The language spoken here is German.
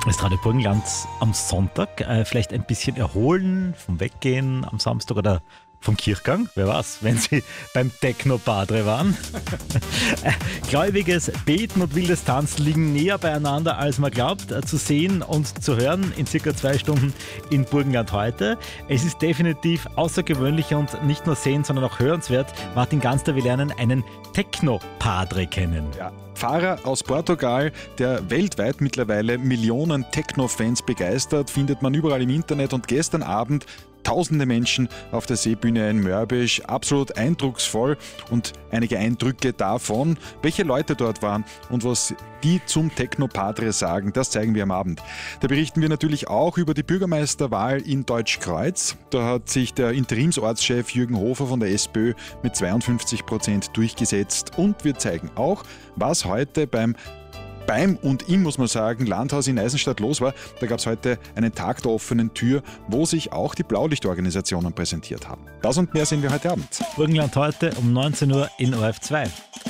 Das Radio Burgenland am Sonntag. Vielleicht ein bisschen erholen vom Weggehen am Samstag oder vom Kirchgang, wer weiß, wenn Sie beim Techno-Padre waren. Gläubiges Beten und wildes Tanzen liegen näher beieinander, als man glaubt. Zu sehen und zu hören in circa 2 Stunden in Burgenland heute. Es ist definitiv außergewöhnlich und nicht nur sehen, sondern auch hörenswert. Martin Ganster, wir lernen einen Techno-Padre kennen. Ja. Pfarrer aus Portugal, der weltweit mittlerweile Millionen Techno-Fans begeistert, findet man überall im Internet. Und gestern Abend tausende Menschen auf der Seebühne in Mörbisch, absolut eindrucksvoll, und einige Eindrücke davon, welche Leute dort waren und was die zum Techno-Padre sagen, das zeigen wir am Abend. Da berichten wir natürlich auch über die Bürgermeisterwahl in Deutschkreuz. Da hat sich der Interimsortschef Jürgen Hofer von der SPÖ mit 52% durchgesetzt, und wir zeigen auch, was heute beim und im, muss man sagen, Landhaus in Eisenstadt los war. Da gab es heute einen Tag der offenen Tür, wo sich auch die Blaulichtorganisationen präsentiert haben. Das und mehr sehen wir heute Abend. Burgenland heute um 19 Uhr in ORF 2.